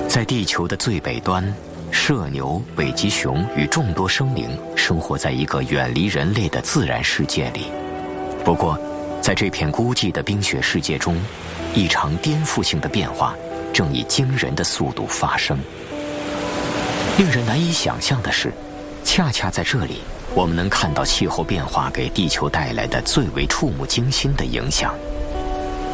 在地球的最北端，麝牛、北极熊与众多生灵生活在一个远离人类的自然世界里。不过，在这片孤寂的冰雪世界中，一场颠覆性的变化正以惊人的速度发生。令人难以想象的是，恰恰在这里，我们能看到气候变化给地球带来的最为触目惊心的影响。